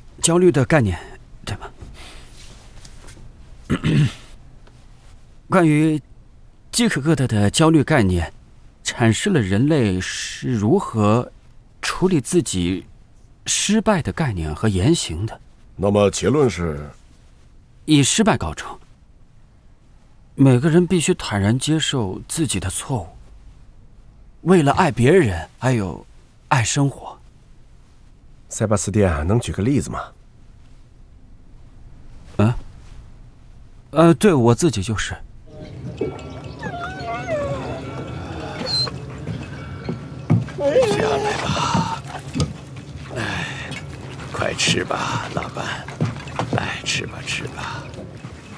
焦虑的概念，对吗？关于基可克特的焦虑概念，阐释了人类是如何处理自己失败的概念和言行的。 那么结论是， 以失败告终。每个人必须坦然接受自己的错误，为了爱别人，还有爱生活。 塞巴斯蒂安，能举个例子吗？ 对，我自己就是。 下来吧，快吃吧，老板，来吃吧，吃吧。